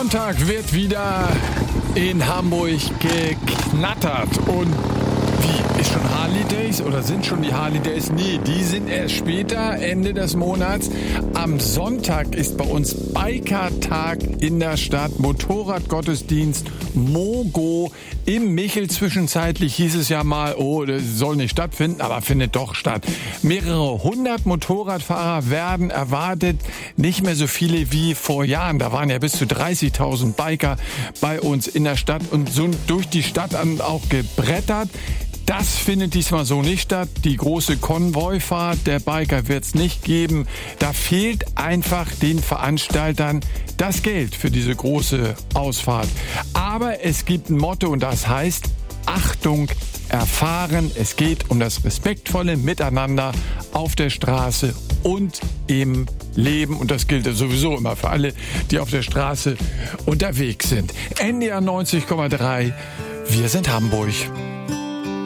Sonntag wird wieder in Hamburg geknattert. Und wie, ist schon Harley Days oder sind schon die Harley Days? Nee, die sind erst später, Ende des Monats. Am Sonntag ist bei uns Biker-Tag in der Stadt, Motorradgottesdienst, Mogo im Michel. Zwischenzeitlich hieß es ja mal, oh, das soll nicht stattfinden, aber findet doch statt. Mehrere hundert Motorradfahrer werden erwartet, nicht mehr so viele wie vor Jahren. Da waren ja bis zu 30.000 Biker bei uns in der Stadt und so durch die Stadt auch gebrettert. Das findet diesmal so nicht statt. Die große Konvoifahrt der Biker wird es nicht geben. Da fehlt einfach den Veranstaltern das Geld für diese große Ausfahrt. Aber es gibt ein Motto und das heißt Achtung, erfahren. Es geht um das respektvolle Miteinander auf der Straße und im Leben. Und das gilt sowieso immer für alle, die auf der Straße unterwegs sind. NDR 90,3. Wir sind Hamburg.